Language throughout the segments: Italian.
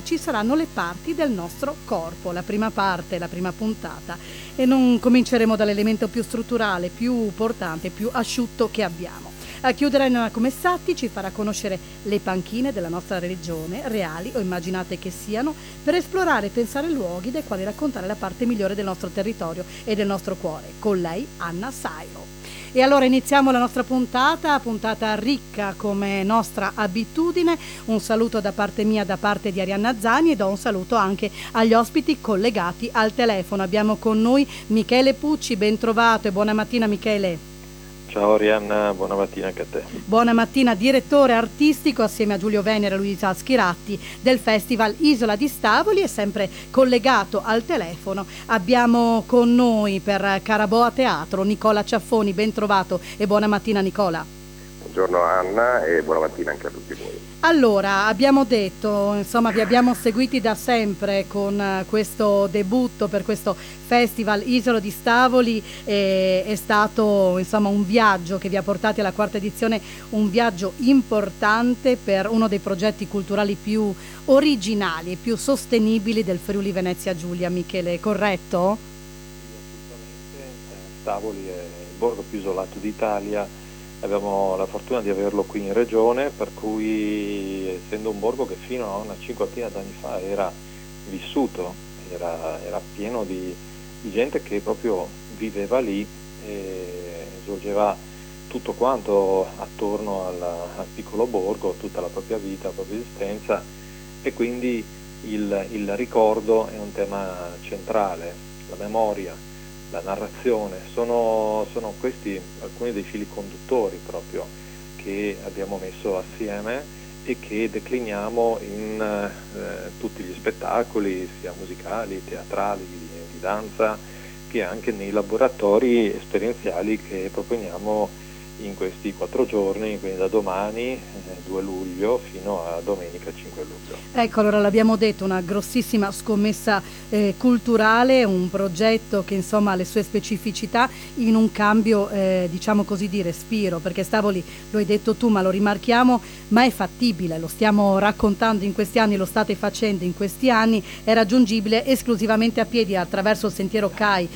ci saranno le parti del nostro corpo, la prima parte, la prima puntata, e non cominceremo dall'elemento più strutturale, più portante, più asciutto che abbiamo. A chiudere Nona Comessatti ci farà conoscere le panchine della nostra regione, reali o immaginate che siano, per esplorare e pensare luoghi dai quali raccontare la parte migliore del nostro territorio e del nostro cuore. Con lei Anna Sairo. E allora iniziamo la nostra puntata ricca come nostra abitudine. Un saluto da parte mia, da parte di Arianna Zani, e do un saluto anche agli ospiti collegati al telefono. Abbiamo con noi Michele Pucci, ben trovato e buona mattina Michele. Ciao Arianna, buona mattina anche a te. Buona mattina, direttore artistico assieme a Giulio Venere e Luisa Schiratti del Festival Isola di Stavoli, e sempre collegato al telefono abbiamo con noi per Caraboa Teatro Nicola Ciaffoni, ben trovato e buona mattina Nicola. Buongiorno Anna e buona mattina anche a tutti voi. Allora, abbiamo detto, insomma, vi abbiamo seguiti da sempre con questo debutto per questo Festival Isola di Stavoli, è stato insomma un viaggio che vi ha portati alla quarta edizione, un viaggio importante per uno dei progetti culturali più originali e più sostenibili del Friuli Venezia Giulia. Michele, corretto? Sì, assolutamente. Stavoli è il borgo più isolato d'Italia. Abbiamo la fortuna di averlo qui in regione, per cui essendo un borgo che fino a una cinquantina d'anni fa era vissuto, era pieno di gente che proprio viveva lì e svolgeva tutto quanto attorno al piccolo borgo, tutta la propria vita, la propria esistenza, e quindi il ricordo è un tema centrale, la memoria, la narrazione, sono questi alcuni dei fili conduttori proprio che abbiamo messo assieme e che decliniamo in tutti gli spettacoli, sia musicali, teatrali, di danza, che anche nei laboratori esperienziali che proponiamo in questi 4 giorni, quindi da domani 2 luglio fino a domenica 5 luglio. Ecco, allora l'abbiamo detto, una grossissima scommessa culturale, un progetto che insomma ha le sue specificità in un cambio diciamo così di respiro, perché Stavoli, lo hai detto tu ma lo rimarchiamo, ma è fattibile, lo stiamo raccontando in questi anni, lo state facendo in questi anni, è raggiungibile esclusivamente a piedi attraverso il sentiero CAI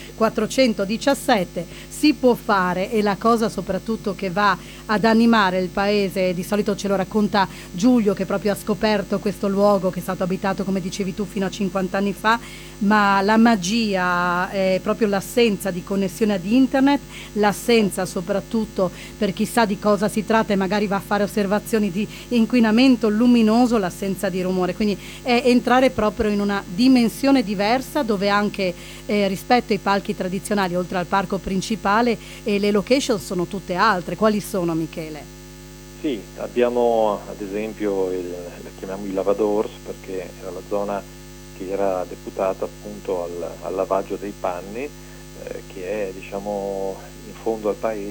417, si può fare, e la cosa soprattutto che va ad animare il paese, di solito ce lo racconta Giulio che proprio ha scoperto questo luogo che è stato abitato, come dicevi tu, fino a 50 anni fa, ma la magia è proprio l'assenza di connessione ad internet, l'assenza soprattutto per chi sa di cosa si tratta e magari va a fare osservazioni di inquinamento luminoso, l'assenza di rumore, quindi è entrare proprio in una dimensione diversa dove anche rispetto ai palchi tradizionali, oltre al parco principale, le location sono tutte altre. Quali sono, Michele? Sì, abbiamo ad esempio la chiamiamo i lavadors perché era la zona che era deputata appunto al lavaggio dei panni, che è diciamo in fondo al paese,